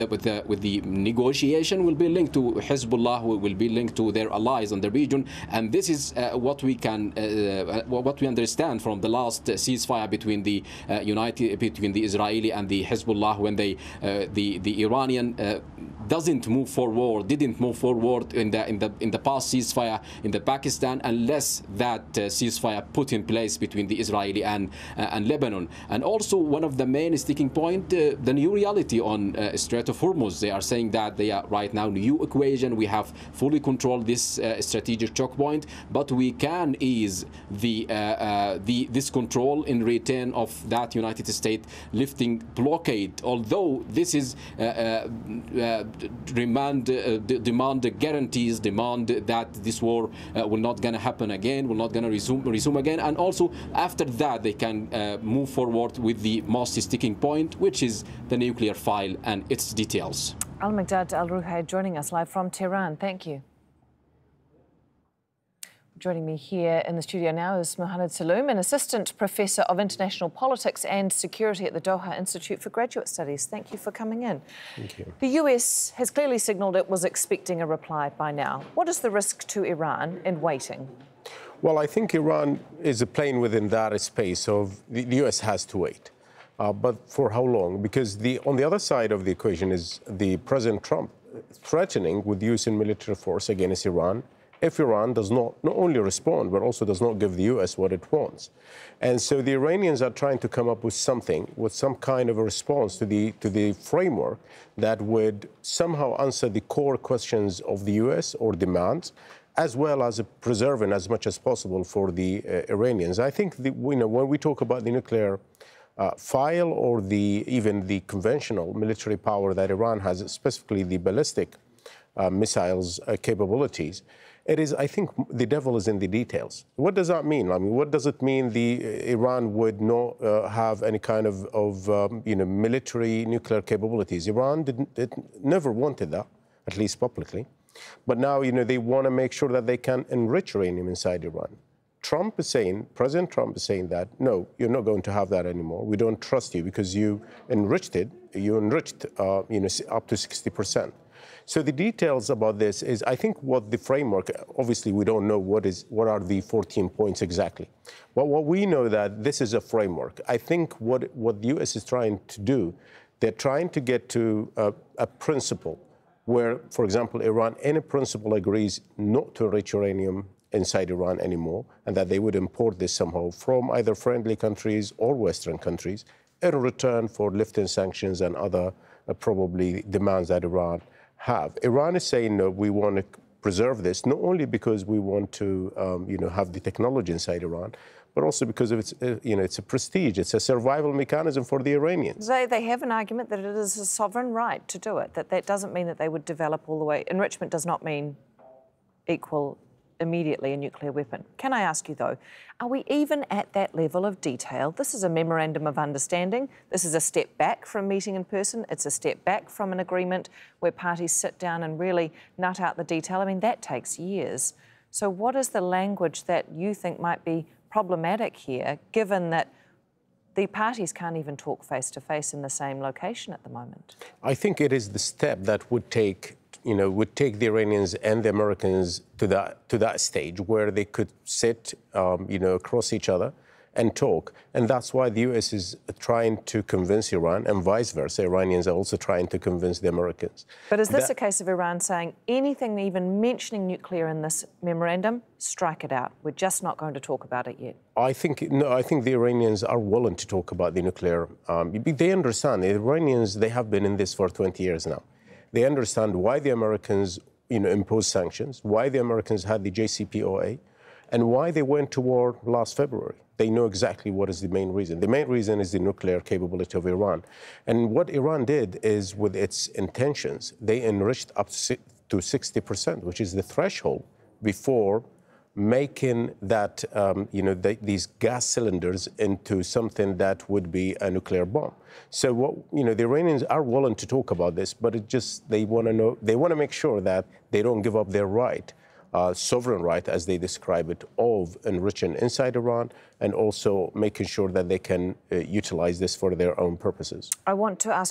with the negotiation will be linked to Hezbollah, will be linked to their allies in the region, and this is what we understand from the last ceasefire between the Israeli and the Hezbollah, when the Iranian didn't move forward in the past ceasefire in the Pakistan, unless that ceasefire put in place between the Israeli and Lebanon. And also one of the main sticking point, the new reality on Strait of Hormuz. They are saying that they are right now new equation. We have fully controlled this strategic choke point, but we can ease this control in return of that United States lifting blockade. Although this is demand guarantees, demand that this war will not gonna happen again, will not gonna resume again, and also after that they can move forward with the most sticking point, which is the nuclear file and its details. Al-Miqdad Al-Ruhaili joining us live from Tehran. Thank you. Joining me here in the studio now is Mohammed Saloom, an Assistant Professor of International Politics and Security at the Doha Institute for Graduate Studies. Thank you for coming in. Thank you. The US has clearly signalled it was expecting a reply by now. What is the risk to Iran in waiting? Well, I think Iran is playing within that space of the US has to wait. But for how long? Because on the other side of the equation is the President Trump threatening with using military force against Iran if Iran does not only respond, but also does not give the US what it wants. And so the Iranians are trying to come up with something, with some kind of a response to the framework that would somehow answer the core questions of the US or demands, as well as preserving as much as possible for the Iranians. I think when we talk about the nuclear file or even the conventional military power that Iran has, specifically the ballistic missiles capabilities, it is, I think, the devil is in the details. What does that mean? I mean, what does it mean Iran would not have any kind of military nuclear capabilities? Iran never wanted that, at least publicly. But now, they want to make sure that they can enrich uranium inside Iran. President Trump is saying that, no, you're not going to have that anymore. We don't trust you because you enriched up to 60%. So the details about this is, I think what the framework, obviously we don't know what are the 14 points exactly. But what we know that this is a framework. I think what the US is trying to do, they're trying to get to a principle where, for example, Iran in principle agrees not to enrich uranium inside Iran anymore, and that they would import this somehow from either friendly countries or Western countries in return for lifting sanctions and other probably demands that Iran have. Iran is saying, no, we want to preserve this, not only because we want to have the technology inside Iran, but also because of it's a prestige, it's a survival mechanism for the Iranians. They have an argument that it is a sovereign right to do it, that doesn't mean that they would develop all the way. Enrichment does not mean equal immediately a nuclear weapon. Can I ask you, though, are we even at that level of detail? This is a memorandum of understanding. This is a step back from meeting in person. It's a step back from an agreement where parties sit down and really nut out the detail. I mean, that takes years. So what is the language that you think might be problematic here, given that the parties can't even talk face-to-face in the same location at the moment? I think it is the step that would take the Iranians and the Americans to that stage where they could sit, across each other and talk. And that's why the US is trying to convince Iran, and vice versa. Iranians are also trying to convince the Americans. But is this a case of Iran saying anything, even mentioning nuclear in this memorandum, strike it out? We're just not going to talk about it yet. I think the Iranians are willing to talk about the nuclear. They understand. The Iranians, they have been in this for 20 years now. They understand why the Americans, imposed sanctions, why the Americans had the JCPOA, and why they went to war last February. They know exactly what is the main reason. The main reason is the nuclear capability of Iran. And what Iran did is, with its intentions, they enriched up to 60%, which is the threshold before making that, these gas cylinders into something that would be a nuclear bomb. So the Iranians are willing to talk about this, but they want to make sure that they don't give up their right, sovereign right, as they describe it, of enriching inside Iran, and also making sure that they can utilize this for their own purposes. I want to ask